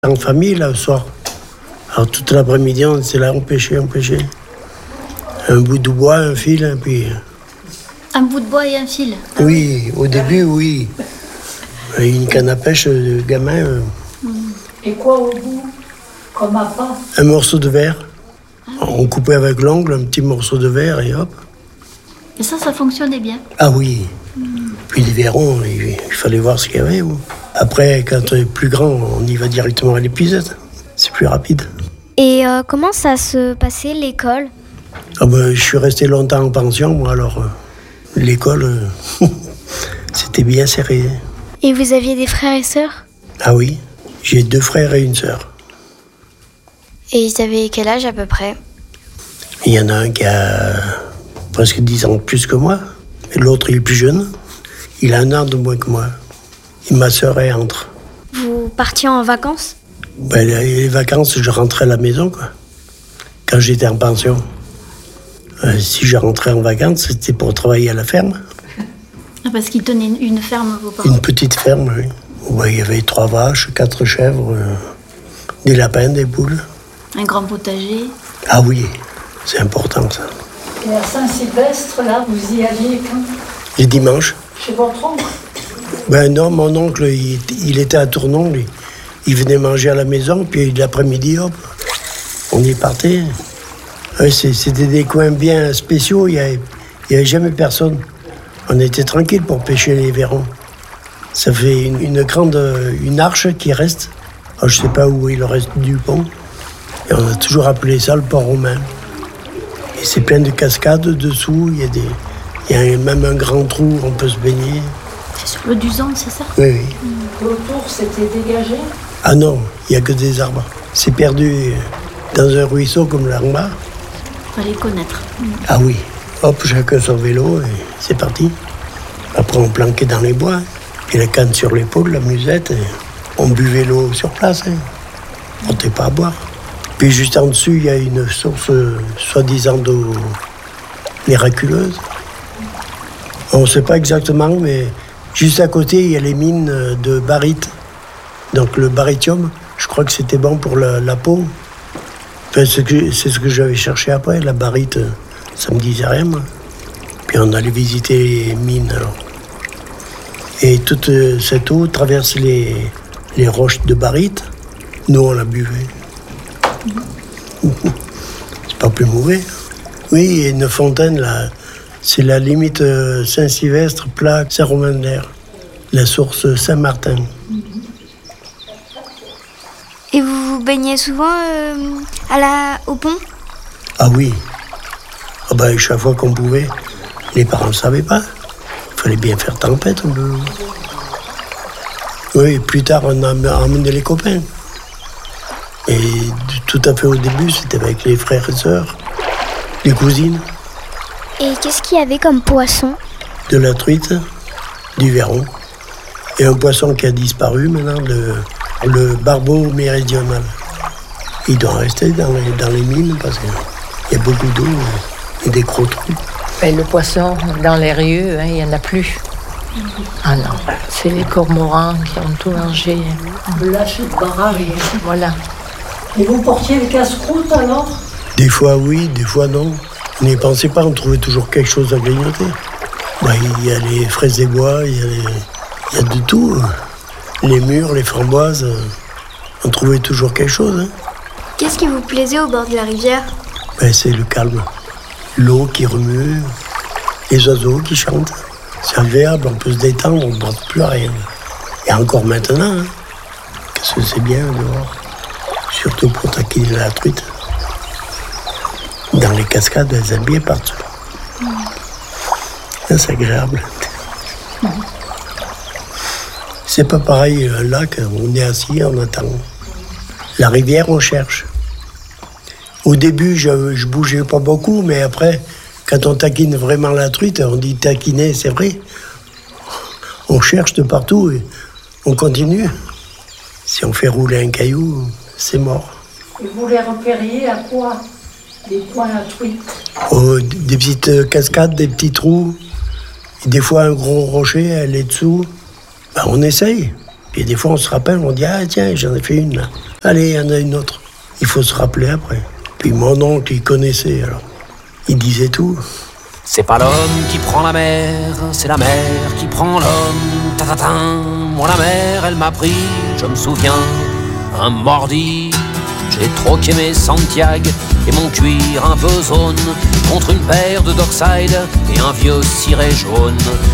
En famille, là, le soir. Alors, toute l'après-midi, on était là, on pêchait. Un bout de bois, un fil, et puis... Un bout de bois et un fil. Oui, au début, oui. Une canne à pêche de gamin. Et quoi au bout? Comme appât? Un morceau de verre. On coupait avec l'ongle un petit morceau de verre et hop. Et ça fonctionnait bien. Ah oui. Puis les verrons, il fallait voir ce qu'il y avait. Après, quand on est plus grand, on y va directement à l'épuisette. C'est plus rapide. Et comment ça se passait, l'école? Je suis resté longtemps en pension, moi, alors l'école, c'était bien serré. Et vous aviez des frères et sœurs? Ah oui, j'ai 2 frères et une sœur. Et ils avaient quel âge à peu près? Il y en a un qui a presque 10 ans de plus que moi, et l'autre il est plus jeune. Il a 1 an de moins que moi. Et ma sœur est entre. Vous partiez en vacances? Les vacances, je rentrais à la maison, quoi. Quand j'étais en pension. Si je rentrais en vacances, c'était pour travailler à la ferme. Ah, parce qu'ils tenaient une ferme, vos parents? Une petite ferme, oui. Où il y avait 3 vaches, 4 chèvres, des lapins, des poules. Un grand potager? Ah oui, c'est important, ça. Et à Saint-Sylvestre, là, vous y alliez quand? Les dimanches. Chez votre oncle? Non, mon oncle, il était à Tournon, lui. Il venait manger à la maison, puis l'après-midi, hop, on y partait. C'était des coins bien spéciaux, il n'y avait jamais personne. On était tranquille pour pêcher les vairons. Ça fait une arche qui reste. Je ne sais pas où il reste du pont. Et on a toujours appelé ça le port romain. Et c'est plein de cascades dessous, il y a même un grand trou où on peut se baigner. C'est sur le Duzan, c'est ça? Oui. Autour, c'était dégagé? Ah non, il n'y a que des arbres. C'est perdu dans un ruisseau comme là-bas. Fallait connaître. Ah oui, hop, chacun son vélo et c'est parti. Après, on planquait dans les bois, puis la canne sur l'épaule, la musette, et on buvait l'eau sur place. On n'était pas à boire. Puis juste en dessus, il y a une source soi-disant d'eau miraculeuse. On ne sait pas exactement, mais juste à côté, il y a les mines de barite. Donc le barytium, je crois que c'était bon pour la peau. Enfin, c'est ce que j'avais cherché après, la barite, ça me disait rien, moi. Puis on allait visiter les mines, alors. Et toute cette eau traverse les roches de barite. Nous, on la buvait. C'est pas plus mauvais. Oui, il y a une fontaine, là. C'est la limite Saint-Sylvestre, Plaque, Saint-Romain-de-l'Air. La source Saint-Martin. Et vous vous baignez souvent au pont? Ah oui. Chaque fois qu'on pouvait, les parents ne savaient pas. Il fallait bien faire tempête. Oui, plus tard, on a emmené les copains. Et tout à fait au début, c'était avec les frères et sœurs, les cousines. Et qu'est-ce qu'il y avait comme poisson? De la truite, du verron. Et un poisson qui a disparu maintenant, le barbeau méridional. Il doit rester dans les mines parce qu'il y a beaucoup d'eau et des gros trous. Et le poisson, dans les rieux, il n'y en a plus. Ah non, c'est les cormorans qui ont tout mangé. Le lâcher de barrage. Voilà. Et vous portiez le casse-croûte alors? Des fois oui, des fois non. On n'y pensait pas, on trouvait toujours quelque chose à grignoter. Il y a les fraises des bois, il y a de tout. Les mûres, les framboises, on trouvait toujours quelque chose. Qu'est-ce qui vous plaisait au bord de la rivière? C'est le calme. L'eau qui remue, les oiseaux qui chantent. C'est agréable, on peut se détendre, on ne pense plus à rien. Et encore maintenant, qu'est-ce que c'est bien dehors. Surtout pour taquiner la truite. Dans les cascades, elles aiment bien partout. C'est agréable. C'est pas pareil, un lac, on est assis, on attend. La rivière, on cherche. Au début, je bougeais pas beaucoup, mais après, quand on taquine vraiment la truite, on dit taquiner, c'est vrai. On cherche de partout et on continue. Si on fait rouler un caillou, c'est mort. Et vous les repériez à quoi? Des points à truite? Des petites cascades, des petits trous. Et des fois, un gros rocher, elle est dessous. On essaye. Puis des fois, on se rappelle, on dit « Ah tiens, j'en ai fait une là. Allez, il y en a une autre. » Il faut se rappeler après. Puis mon oncle, il connaissait, alors. Il disait tout. C'est pas l'homme qui prend la mer, c'est la mer qui prend l'homme. Ta-ta-ta. Moi la mer, elle m'a pris, je me souviens, un mordi. J'ai troqué mes Santiago et mon cuir un peu zone contre une paire de Dockside et un vieux ciré jaune.